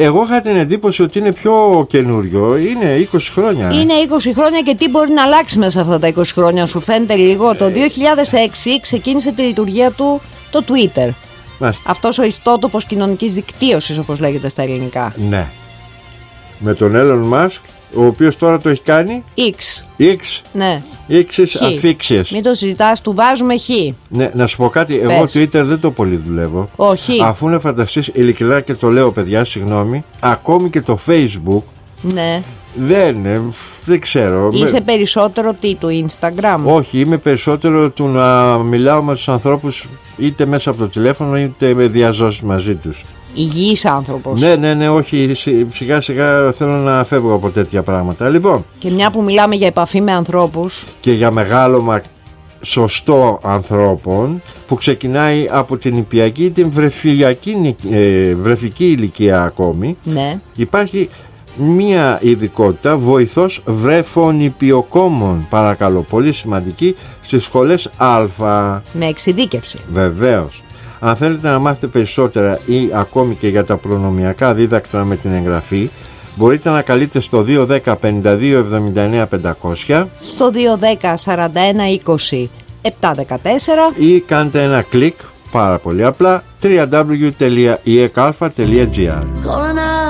Εγώ είχα την εντύπωση ότι είναι πιο καινούριο. Είναι 20 χρόνια. Είναι 20 χρόνια και τι μπορεί να αλλάξει μέσα σε αυτά τα 20 χρόνια, σου φαίνεται λίγο? Το 2006 ξεκίνησε τη λειτουργία του το Twitter. Αυτός ο ιστότοπος κοινωνικής δικτύωσης, όπως λέγεται στα ελληνικά. Ναι. Με τον Elon Musk, ο οποίος τώρα το έχει κάνει X. Ναι. X's αφήξιες. Μην το συζητάς, του βάζουμε Χ. Ναι, να σου πω κάτι. Πες. Εγώ Twitter δεν το πολύ δουλεύω. Όχι. Αφού να φανταστείς, ειλικρινά και το λέω, παιδιά, συγγνώμη, ακόμη και το Facebook. Ναι. Δεν ξέρω. Είσαι περισσότερο του Instagram? Όχι, είμαι περισσότερο του να μιλάω με τους ανθρώπους, είτε μέσα από το τηλέφωνο είτε με διαζώσεις μαζί τους. Υγιής άνθρωπος. Ναι, όχι, σιγά σιγά θέλω να φεύγω από τέτοια πράγματα. Λοιπόν, και μια που μιλάμε για επαφή με ανθρώπους και για μεγάλωμα σωστό ανθρώπων, που ξεκινάει από την νηπιακή ή την βρεφική ηλικία ακόμη, ναι, υπάρχει μία ειδικότητα, βοηθός βρεφονηπιοκόμων, παρακαλώ, πολύ σημαντική, στις σχολές Α. Με εξειδίκευση. Βεβαίως. Αν θέλετε να μάθετε περισσότερα ή ακόμη και για τα προνομιακά δίδακτρα με την εγγραφή, μπορείτε να καλείτε στο 210 52 79 500, στο 210 41 20 714 ή κάντε ένα κλικ, πάρα πολύ απλά, www.eekalfa.gr.